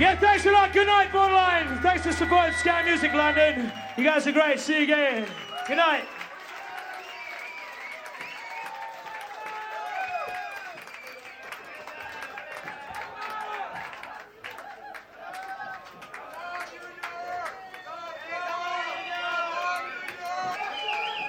Yeah, thanks a lot. Good night, Borderline. Thanks for supporting Sky Music London. You guys are great. See you again. Good night.